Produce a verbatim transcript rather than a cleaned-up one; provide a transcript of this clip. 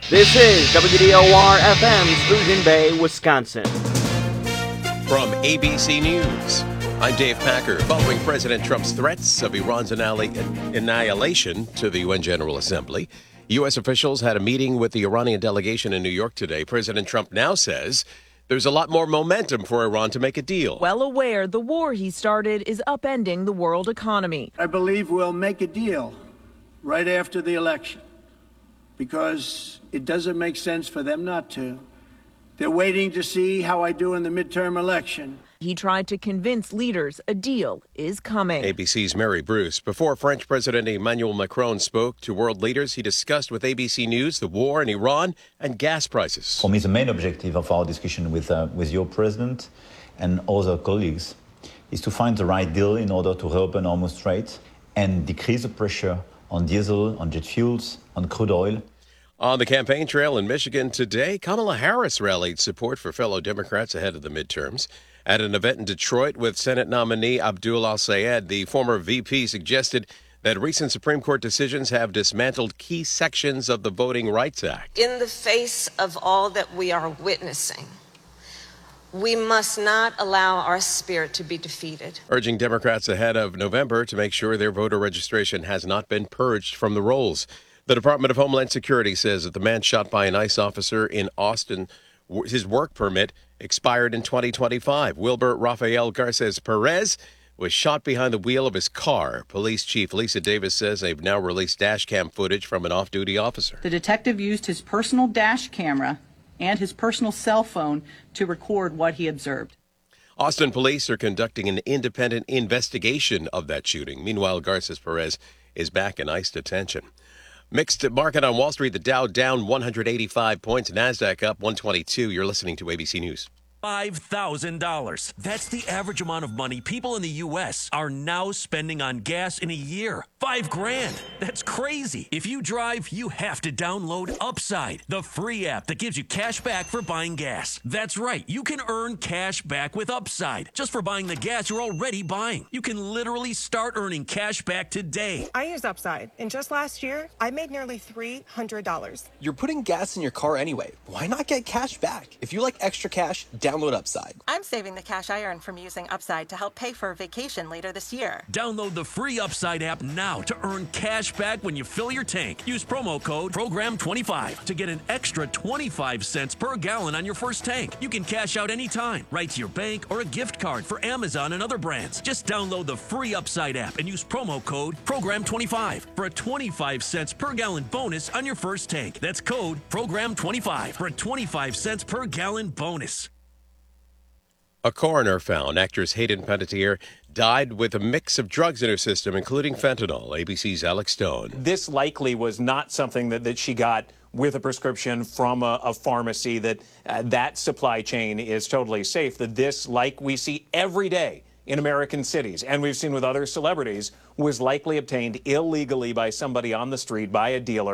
This is W D O R F M's Ugin Bay, Wisconsin. From A B C News, I'm Dave Packer. Following President Trump's threats of Iran's annihilation to the U N General Assembly, U S officials had a meeting with the Iranian delegation in New York today. President Trump now says there's a lot more momentum for Iran to make a deal. Well aware the war he started is upending the world economy. I believe we'll make a deal right after the election because it doesn't make sense for them not to. They're waiting to see how I do in the midterm election. He tried to convince leaders a deal is coming. A B C's Mary Bruce. Before French President Emmanuel Macron spoke to world leaders, he discussed with A B C News the war in Iran and gas prices. For me, the main objective of our discussion with, uh, with your president and other colleagues is to find the right deal in order to reopen Hormuz Strait and decrease the pressure on diesel, on jet fuels, on crude oil. On the campaign trail in Michigan today, Kamala Harris rallied support for fellow Democrats ahead of the midterms. At an event in Detroit with Senate nominee Abdul Al-Sayed, the former V P suggested that recent Supreme Court decisions have dismantled key sections of the Voting Rights Act. In the face of all that we are witnessing, we must not allow our spirit to be defeated. Urging Democrats ahead of November to make sure their voter registration has not been purged from the rolls. The Department of Homeland Security says that the man shot by an ICE officer in Austin, his work permit expired in twenty twenty-five. Wilbur Rafael Garces Perez was shot behind the wheel of his car. Police Chief Lisa Davis says they've now released dash cam footage from an off-duty officer. The detective used his personal dash camera and his personal cell phone to record what he observed. Austin police are conducting an independent investigation of that shooting. Meanwhile, Garces Perez is back in ICE detention. Mixed market on Wall Street, the Dow down one hundred eighty-five points, NASDAQ up one twenty-two. You're listening to A B C News. five thousand dollars. That's the average amount of money people in the U S are now spending on gas in a year. Five grand. That's crazy. If you drive, you have to download Upside, the free app that gives you cash back for buying gas. That's right. You can earn cash back with Upside just for buying the gas you're already buying. You can literally start earning cash back today. I use Upside, and just last year, I made nearly three hundred dollars. You're putting gas in your car anyway. Why not get cash back? If you like extra cash, download Upside. I'm saving the cash I earn from using Upside to help pay for a vacation later this year. Download the free Upside app now to earn cash back when you fill your tank. Use promo code program twenty-five to get an extra twenty-five cents per gallon on your first tank. You can cash out anytime, right to your bank or a gift card for Amazon and other brands. Just download the free Upside app and use promo code program twenty-five for a twenty-five cents per gallon bonus on your first tank. That's code program twenty-five for a twenty-five cents per gallon bonus. A coroner found actress Hayden Panettiere died with a mix of drugs in her system, including fentanyl. A B C's Alex Stone. This likely was not something that, that she got with a prescription from a, a pharmacy, that uh, that supply chain is totally safe, that this, like we see every day in American cities, and we've seen with other celebrities, was likely obtained illegally by somebody on the street, by a dealer.